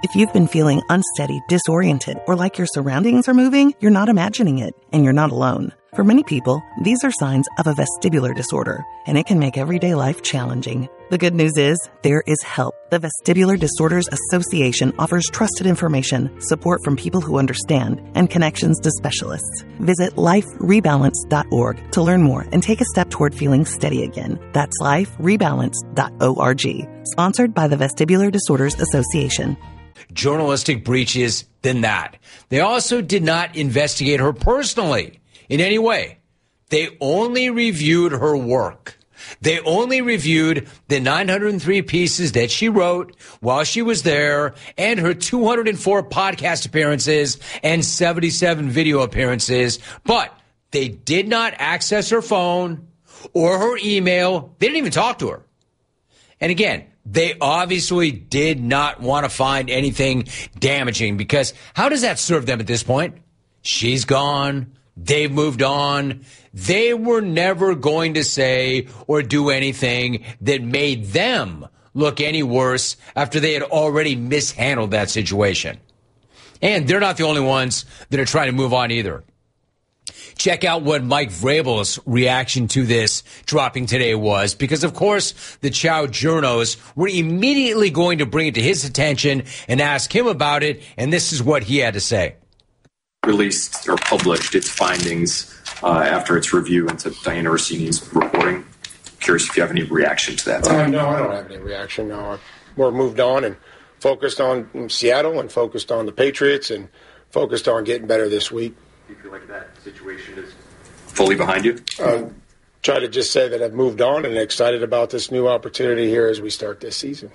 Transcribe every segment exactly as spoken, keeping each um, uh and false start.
If you've been feeling unsteady, disoriented, or like your surroundings are moving, you're not imagining it, and you're not alone. For many people, these are signs of a vestibular disorder, and it can make everyday life challenging. The good news is, there is help. The Vestibular Disorders Association offers trusted information, support from people who understand, and connections to specialists. Visit life rebalance dot org to learn more and take a step toward feeling steady again. That's life rebalance dot org. Sponsored by the Vestibular Disorders Association. Journalistic breaches than that. They also did not investigate her personally in any way. They only reviewed her work. They only reviewed the nine hundred three pieces that she wrote while she was there and her two hundred four podcast appearances and seventy-seven video appearances. But they did not access her phone or her email. They didn't even talk to her. And again, they obviously did not want to find anything damaging, because how does that serve them at this point? She's gone. They've moved on. They were never going to say or do anything that made them look any worse after they had already mishandled that situation. And they're not the only ones that are trying to move on either. Check out what Mike Vrabel's reaction to this dropping today was, because, of course, the Chow journos were immediately going to bring it to his attention and ask him about it, and this is what he had to say. Released or published its findings uh, after its review into Dianna Russini's reporting. Curious if you have any reaction to that. Uh, no, I don't have any reaction. No, we're moved on and focused on Seattle and focused on the Patriots and focused on getting better this week. Do you feel like that situation is fully behind you? Uh, try to just say that I've moved on and excited about this new opportunity here as we start this season.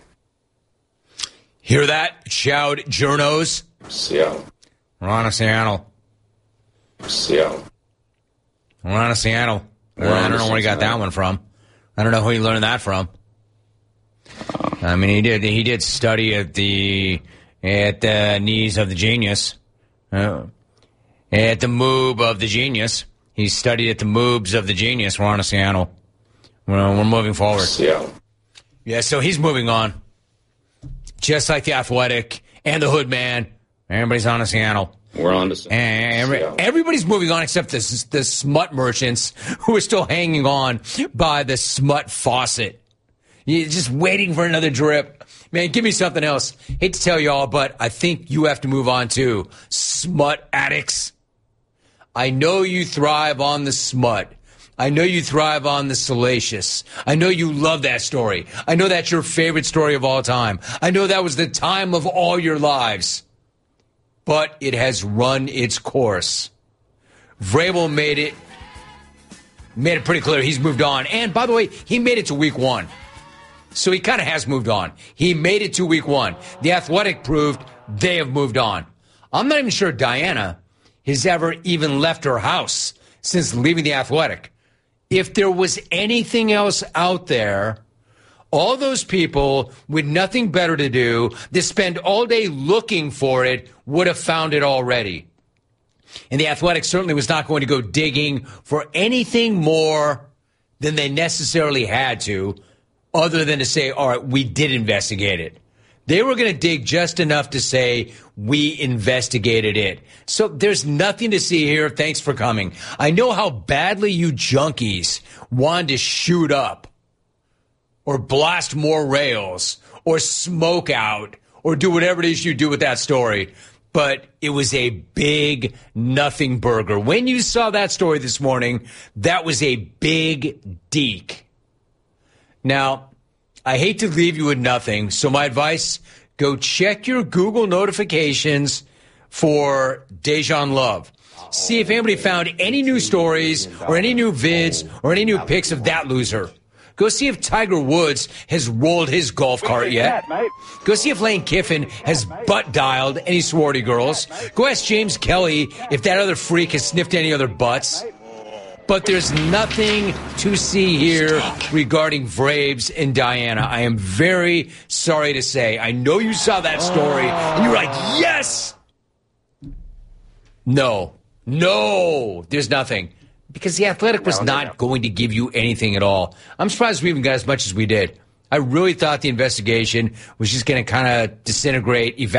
Hear that, Chowd journos? Seattle. We're on to Seattle. Seattle. We're on to Seattle. Uh, I don't know where he got that one from. I don't know who he learned that from. I mean, he did. He did study at the at the knees of the genius, uh, at the moob of the genius. He studied at the moobs of the genius. We're on to Seattle. We're, we're moving forward. Seattle. Yeah, so he's moving on, just like the Athletic and the Hood Man. Everybody's on to Seattle. We're on to and every, everybody's moving on except the, the smut merchants who are still hanging on by the smut faucet. You're just waiting for another drip. Man, give me something else. Hate to tell y'all, but I think you have to move on too. Smut addicts. I know you thrive on the smut. I know you thrive on the salacious. I know you love that story. I know that's your favorite story of all time. I know that was the time of all your lives. But it has run its course. Vrabel made it, made it pretty clear he's moved on. And by the way, he made it to week one. So he kind of has moved on. He made it to week one. The Athletic proved they have moved on. I'm not even sure Dianna has ever even left her house since leaving the Athletic. If there was anything else out there, all those people with nothing better to do that spend all day looking for it would have found it already. And the Athletic certainly was not going to go digging for anything more than they necessarily had to, other than to say, all right, we did investigate it. They were going to dig just enough to say, we investigated it. So there's nothing to see here. Thanks for coming. I know how badly you junkies wanted to shoot up or blast more rails, or smoke out, or do whatever it is you do with that story. But it was a big nothing burger. When you saw that story this morning, that was a big deke. Now, I hate to leave you with nothing, so my advice, go check your Google notifications for Dejan Love. See if anybody found any new stories, or any new vids, or any new pics of that loser. Go see if Tiger Woods has rolled his golf cart yet. Go see if Lane Kiffin has butt dialed any sorority girls. Go ask James Kelly if that other freak has sniffed any other butts. But there's nothing to see here regarding Vrabes and Dianna. I am very sorry to say. I know you saw that story and you were like, yes! No. No. There's nothing. Because the Athletic was not going to give you anything at all. I'm surprised we even got as much as we did. I really thought the investigation was just going to kind of disintegrate, evaporate.